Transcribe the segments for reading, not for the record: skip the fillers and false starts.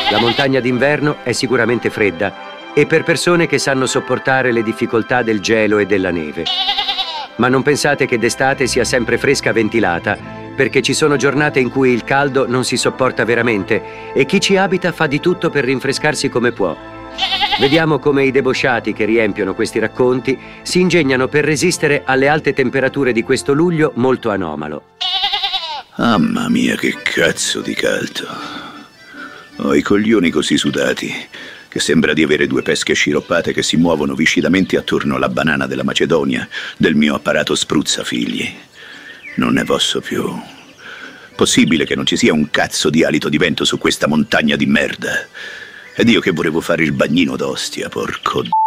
La montagna d'inverno è sicuramente fredda e per persone che sanno sopportare le difficoltà del gelo e della neve. Ma non pensate che d'estate sia sempre fresca ventilata, perché ci sono giornate in cui il caldo non si sopporta veramente e chi ci abita fa di tutto per rinfrescarsi come può. Vediamo come i debosciati che riempiono questi racconti si ingegnano per resistere alle alte temperature di questo luglio molto anomalo. Mamma mia, che cazzo di caldo! Ho i coglioni così sudati che sembra di avere due pesche sciroppate che si muovono viscidamente attorno alla banana della Macedonia del mio apparato spruzzafigli. Non ne posso più. Possibile che non ci sia un cazzo di alito di vento su questa montagna di merda? Ed io che volevo fare il bagnino d'ostia, porco d***o.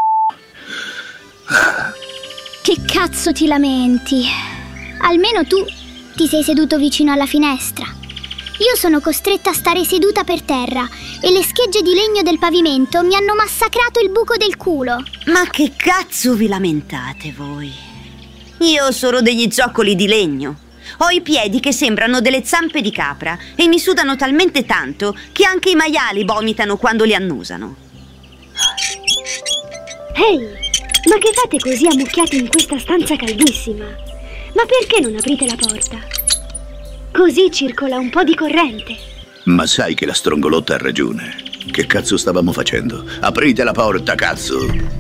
Che cazzo ti lamenti? Almeno tu ti sei seduto vicino alla finestra. Io sono costretta a stare seduta per terra e le schegge di legno del pavimento mi hanno massacrato il buco del culo. Ma che cazzo vi lamentate voi? Io ho solo degli zoccoli di legno. Ho i piedi che sembrano delle zampe di capra e mi sudano talmente tanto che anche i maiali vomitano quando li annusano. Ehi, ma che fate così ammucchiati in questa stanza caldissima? Ma perché non aprite la porta? Così circola un po' di corrente. Ma sai che la strongolotta ha ragione. Che cazzo stavamo facendo? Aprite la porta, cazzo!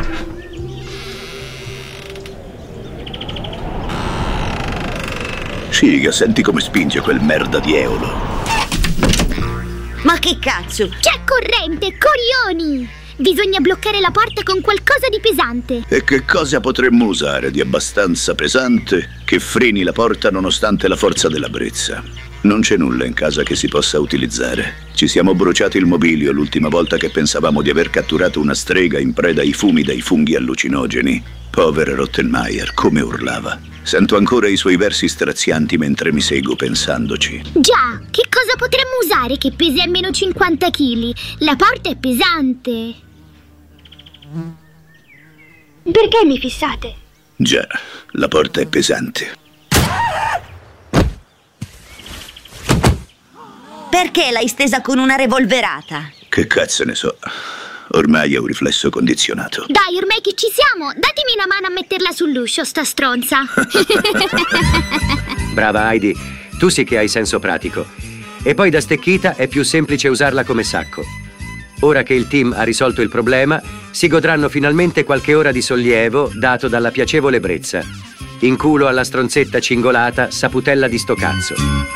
Figa, senti come spinge quel merda di Eolo. Ma che cazzo? C'è corrente, coglioni! Bisogna bloccare la porta con qualcosa di pesante. E che cosa potremmo usare di abbastanza pesante che freni la porta nonostante la forza della brezza? Non c'è nulla in casa che si possa utilizzare. Ci siamo bruciati il mobilio l'ultima volta che pensavamo di aver catturato una strega in preda ai fumi dei funghi allucinogeni. Povera Rottenmeier, come urlava. Sento ancora i suoi versi strazianti mentre mi seguo pensandoci. Già, che cosa potremmo usare che pesi almeno 50 kg? La porta è pesante. Perché mi fissate? Già, la porta è pesante. Perché l'hai stesa con una revolverata? Che cazzo ne so. Ormai è un riflesso condizionato. Dai, ormai che ci siamo, datemi una mano a metterla sull'uscio, sta stronza. Brava Heidi, tu sì che hai senso pratico. E poi da stecchita è più semplice usarla come sacco. Ora che il team ha risolto il problema, si godranno finalmente qualche ora di sollievo dato dalla piacevole brezza. In culo alla stronzetta cingolata saputella di sto cazzo.